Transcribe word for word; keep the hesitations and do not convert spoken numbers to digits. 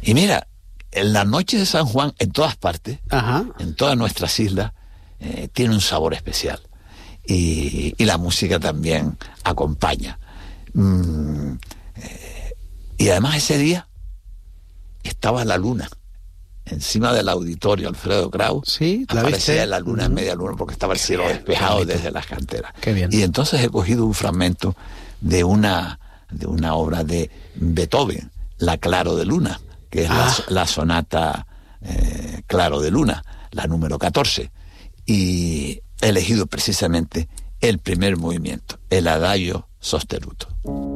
Y mira, en la noche de San Juan, en todas partes, Ajá. en todas nuestras islas, eh, tiene un sabor especial. Y, y la música también acompaña. Mm, eh, y además ese día estaba la luna encima del auditorio Alfredo Kraus. Sí, ¿la aparecía viste? la luna Uh-huh. en media luna porque estaba el cielo bien, despejado desde las canteras. Qué bien. Y entonces he cogido un fragmento de una, de una obra de Beethoven, La Claro de Luna, que es ah. la, la sonata eh, Claro de Luna, la número catorce. Y he elegido precisamente el primer movimiento, el Adagio sostenuto.